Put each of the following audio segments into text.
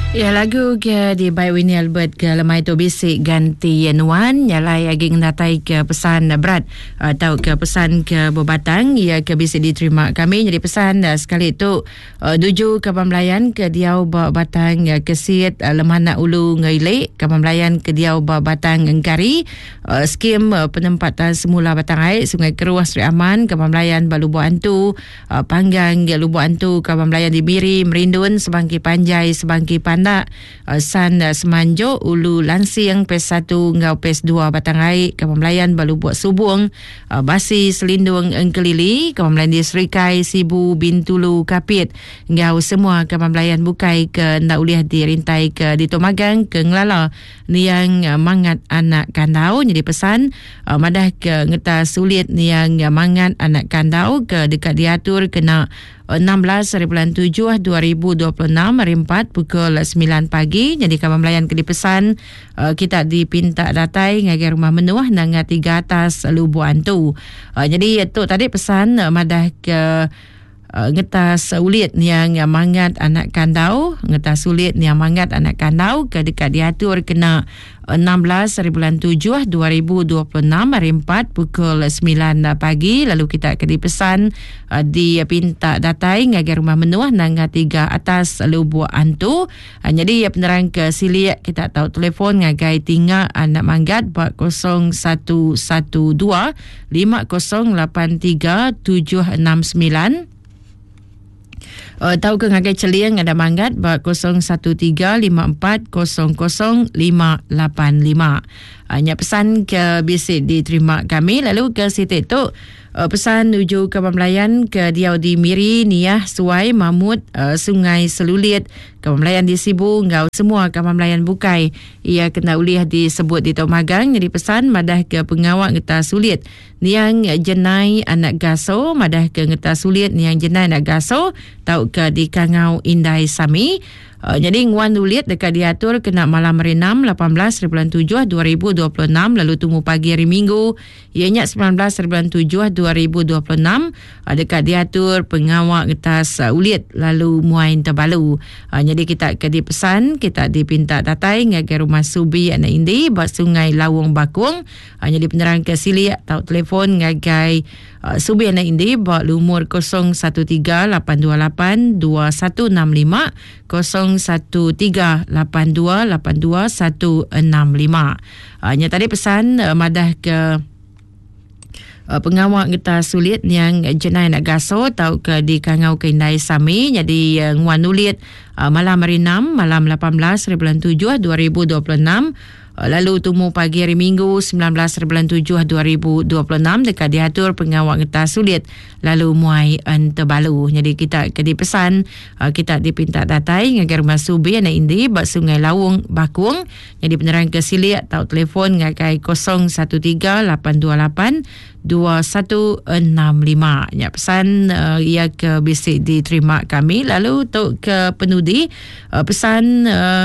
Ya, lagu ke di by Winnie Albert ke lemai tu bisik ganti nuan nyalai agi ngatai ke pesan berat atau ke pesan ke berbatang ia ke bisik diterima kami jadi pesan sekali tu tuju ke pemelayan ke diau batang kesit lemana ulu ngailek ke pemelayan ke diau batang engkari skim penempatan semula batang air Sungai Keruh Sri Aman ke pemelayan Balubu Antu Panggang Lubu Antu ke pemelayan di Miri Merindun Sebangki Panjai Sebangki Pandak San Semanjok Ulu Lansing PES 1 ngau PES 2 Batang Air Kepemelayan Balubuak Subung Basi Selindung Engkelili Kepemelayan di Serikai Sibu Bintulu Kapit ngau semua kepemelayan bukai ke ndak uliah di rintai ke di Tomagang ke Ngelala niang mangat anak kandau jadi pesan madah ke ngeta sulit niang mangat anak kandau ke dekat diatur kena 16/7/2026 hari 4 pukul 9 pagi jadi kepemelayan ke dipesan kita dipinta datai ngagai rumah menuah nang 3 atas Lubu Antu jadi itu tadi pesan madah ke ngetas ulit yang mangat anak kandau ngetas ulit yang mangat anak kandau ke dekat diatur kena 16/7/2026 hari 4 pukul 9 pagi lalu kita ke dipesan dipinta datai ngagai rumah menuah nang 3 atas Lubu Antu jadi penerang ke siliak kita tahu telefon ngagai tinggal anak manggat 0112 5083 769 tahu ke ngagai celiang ada manggat 0135400585 hanya pesan ke bisik diterima kami lalu ke situ tu pesan menuju ke pemelayan ke Diau di Miri Niah Suai Mamut Sungai Selulit kepemelayan di Sibu ngau semua kepemelayan bukai ia kena uliah disebut di Tomagang jadi pesan madah ke pengawak ngeta sulit niang jenai anak gaso madah ke ngeta sulit niang jenai anak gaso tahu ke di Kangau Indai Sami jadi nguan ulit dekat diatur kena malam hari 6 18/7/2026 lalu tunggu pagi hari Minggu ianya 19/7/2026 dekat diatur pengawak ngetas ulit lalu muain terbalu jadi kita ke dipesan kita dipinta datai ngagai rumah Subi anak indi bak Sungai Lawung Bakung jadi penerang ke sili atau telefon ngagai Subi anak indi bak lumur 0138282165 0138282165 hanya tadi pesan madah ke pengawak kita sulit yang jenai nak gaso tau ke di Kangau ke Indai Sami jadi nguan ulit malam hari 6 malam 18/7/2026 lalu temu pagi hari Minggu 19/7/2026 dekat diatur pengawak ngeta sulit lalu muai terbalu jadi kita ke dipesan kita dipinta datai ngagai rumah Subi anak indi bak Sungai Lawung Bakung jadi penerang ke sili atau telefon ngagai 0138282165 ya pesan ia ke bisik diterima kami lalu untuk ke penudi pesan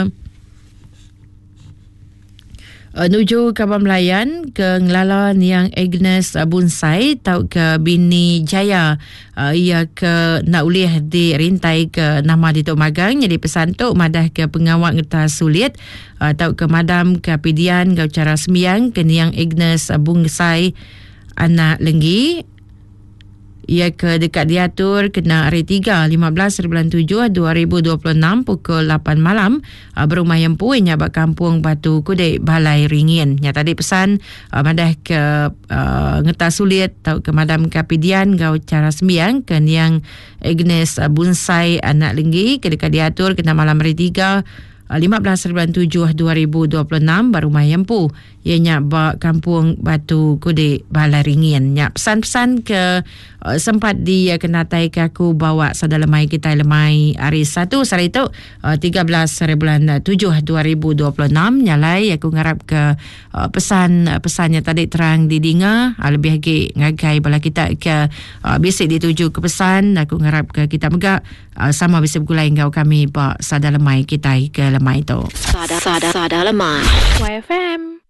nuju ke pemelayan ke Ngelala niang Agnes Bunsai tau ke Bini Jaya ia ke nak ulih di rintai ke nama di Tok Magang jadi pesan tu madah ke pengawak ngeta sulit tau ke madam ke pidian ke cara sembiang ke niang Agnes Bunsai anak lenggi ia ke dekat diatur kena hari 3 15/7/2026 pukul 8 malam berumah Yempu inya bak kampung Batu Kudek Balai Ringin nya tadi pesan madah ke ngeta sulit tau ke madam kapidian gau cara sembiang ke niang Agnes Bunsai anak lenggi ke dekat diatur kena malam hari 3 15/7/2026 berumah Yempu ianya bak kampung Batu Kudek Balai Ringin nya pesan-pesan ke sempat dia kenatai ke aku bawa sada lemai kita lemai hari 1 hari itu 13/7/2026 nyalai aku ngarap ke pesannya tadi terang didinga lebih lagi ngagai bala kita ke bisik dituju ke pesan aku ngarap ke kita megak sama bisik gulai engkau kami bak sada lemai kita ke lemai itu sada lemai YFM